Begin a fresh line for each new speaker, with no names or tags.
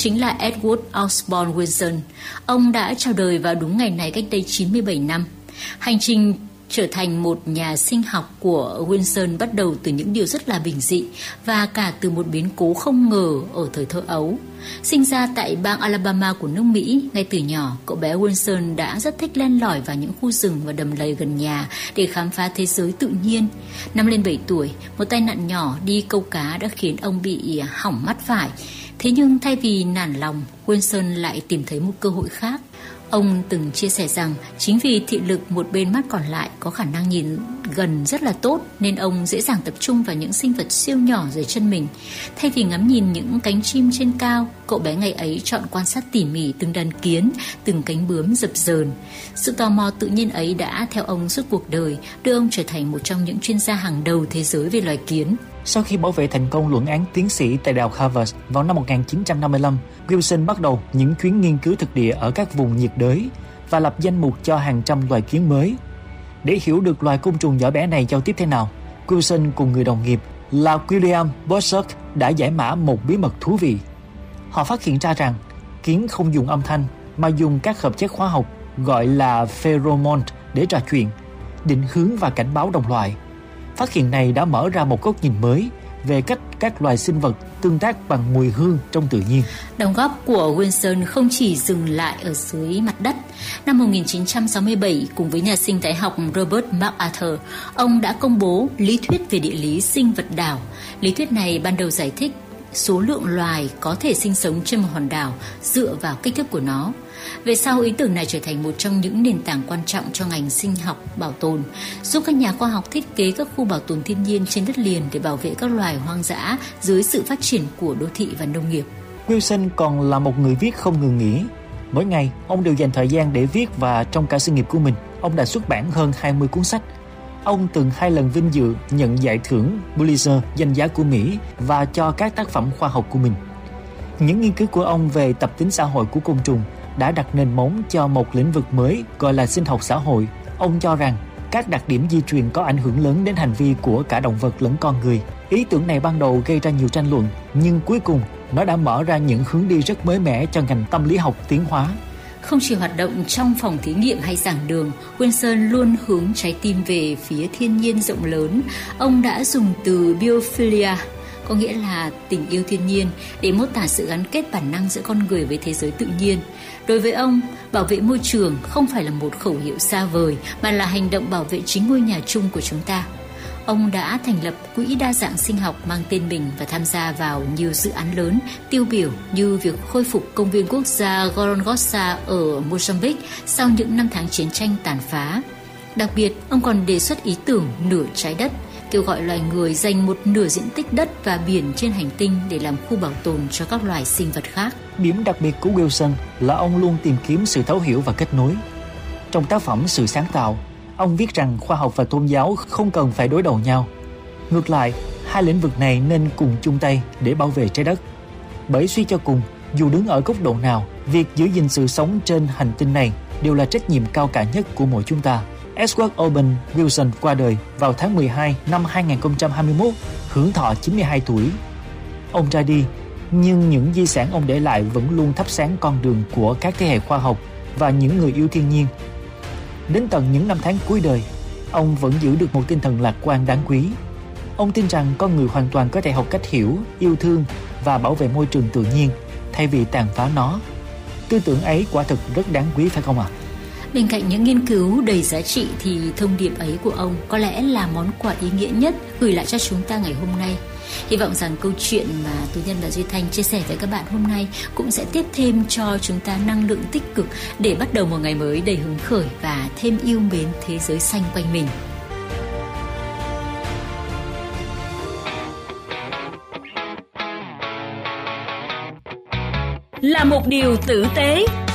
chính là Edward Osborne Wilson. Ông đã chào đời vào đúng ngày này cách đây 97 năm. Hành trình trở thành một nhà sinh học của Wilson bắt đầu từ những điều rất là bình dị và cả từ một biến cố không ngờ ở thời thơ ấu. Sinh ra tại bang Alabama của nước Mỹ, ngay từ nhỏ, cậu bé Wilson đã rất thích len lỏi vào những khu rừng và đầm lầy gần nhà để khám phá thế giới tự nhiên. Năm lên 7 tuổi, một tai nạn nhỏ đi câu cá đã khiến ông bị hỏng mắt phải. Thế nhưng thay vì nản lòng, Wilson lại tìm thấy một cơ hội khác. Ông từng chia sẻ rằng chính vì thị lực một bên mắt còn lại có khả năng nhìn gần rất là tốt nên ông dễ dàng tập trung vào những sinh vật siêu nhỏ dưới chân mình. Thay vì ngắm nhìn những cánh chim trên cao, cậu bé ngày ấy chọn quan sát tỉ mỉ từng đàn kiến, từng cánh bướm dập dờn. Sự tò mò tự nhiên ấy đã theo ông suốt cuộc đời, đưa ông trở thành một trong những chuyên gia hàng đầu thế giới về loài kiến.
Sau khi bảo vệ thành công luận án tiến sĩ tại Đại học Harvard vào năm 1955, Wilson bắt đầu những chuyến nghiên cứu thực địa ở các vùng nhiệt đới và lập danh mục cho hàng trăm loài kiến mới. Để hiểu được loài côn trùng nhỏ bé này giao tiếp thế nào, Wilson cùng người đồng nghiệp là William Borsuk đã giải mã một bí mật thú vị. Họ phát hiện ra rằng kiến không dùng âm thanh mà dùng các hợp chất hóa học gọi là pheromone để trò chuyện, định hướng và cảnh báo đồng loại. Phát hiện này đã mở ra một góc nhìn mới về cách các loài sinh vật tương tác bằng mùi hương trong tự nhiên.
Đóng góp của Wilson không chỉ dừng lại ở dưới mặt đất. Năm 1967, cùng với nhà sinh thái học Robert MacArthur, ông đã công bố lý thuyết về địa lý sinh vật đảo. Lý thuyết này ban đầu giải thích số lượng loài có thể sinh sống trên một hòn đảo dựa vào kích thước của nó. Về sau, ý tưởng này trở thành một trong những nền tảng quan trọng cho ngành sinh học bảo tồn, giúp các nhà khoa học thiết kế các khu bảo tồn thiên nhiên trên đất liền để bảo vệ các loài hoang dã dưới sự phát triển của đô thị và nông nghiệp.
Wilson còn là một người viết không ngừng nghỉ. Mỗi ngày, ông đều dành thời gian để viết và trong cả sự nghiệp của mình, ông đã xuất bản hơn 20 cuốn sách. Ông từng 2 lần vinh dự nhận giải thưởng Pulitzer danh giá của Mỹ và cho các tác phẩm khoa học của mình. Những nghiên cứu của ông về tập tính xã hội của côn trùng đã đặt nền móng cho một lĩnh vực mới gọi là sinh học xã hội. Ông cho rằng các đặc điểm di truyền có ảnh hưởng lớn đến hành vi của cả động vật lẫn con người. Ý tưởng này ban đầu gây ra nhiều tranh luận, nhưng cuối cùng nó đã mở ra những hướng đi rất mới mẻ cho ngành tâm lý học tiến hóa.
Không chỉ hoạt động trong phòng thí nghiệm hay giảng đường, Wilson luôn hướng trái tim về phía thiên nhiên rộng lớn. Ông đã dùng từ biophilia, có nghĩa là tình yêu thiên nhiên, để mô tả sự gắn kết bản năng giữa con người với thế giới tự nhiên. Đối với ông, bảo vệ môi trường không phải là một khẩu hiệu xa vời, mà là hành động bảo vệ chính ngôi nhà chung của chúng ta. Ông đã thành lập Quỹ đa dạng sinh học mang tên mình và tham gia vào nhiều dự án lớn tiêu biểu như việc khôi phục công viên quốc gia Gorongosa ở Mozambique sau những năm tháng chiến tranh tàn phá. Đặc biệt, ông còn đề xuất ý tưởng nửa trái đất, kêu gọi loài người dành một nửa diện tích đất và biển trên hành tinh để làm khu bảo tồn cho các loài sinh vật khác.
Điểm đặc biệt của Wilson là ông luôn tìm kiếm sự thấu hiểu và kết nối. Trong tác phẩm Sự sáng tạo, ông viết rằng khoa học và tôn giáo không cần phải đối đầu nhau. Ngược lại, hai lĩnh vực này nên cùng chung tay để bảo vệ trái đất. Bởi suy cho cùng, dù đứng ở góc độ nào, việc giữ gìn sự sống trên hành tinh này đều là trách nhiệm cao cả nhất của mỗi chúng ta. Edward Osborne Wilson qua đời vào tháng 12 năm 2021, hưởng thọ 92 tuổi. Ông ra đi, nhưng những di sản ông để lại vẫn luôn thắp sáng con đường của các thế hệ khoa học và những người yêu thiên nhiên. Đến tận những năm tháng cuối đời, ông vẫn giữ được một tinh thần lạc quan đáng quý. Ông tin rằng con người hoàn toàn có thể học cách hiểu, yêu thương và bảo vệ môi trường tự nhiên thay vì tàn phá nó. Tư tưởng ấy quả thực rất đáng quý, phải không ạ?
Bên cạnh những nghiên cứu đầy giá trị thì thông điệp ấy của ông có lẽ là món quà ý nghĩa nhất gửi lại cho chúng ta ngày hôm nay. Hy vọng rằng câu chuyện mà Tú Nhân và Duy Thanh chia sẻ với các bạn hôm nay cũng sẽ tiếp thêm cho chúng ta năng lượng tích cực để bắt đầu một ngày mới đầy hứng khởi và thêm yêu mến thế giới xanh quanh mình.
Là một điều tử tế,